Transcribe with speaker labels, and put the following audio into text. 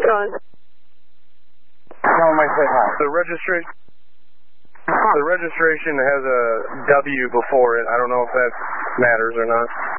Speaker 1: Sean.
Speaker 2: Tell him I said hi.
Speaker 3: The registration has a W before it. I don't know if that matters or not.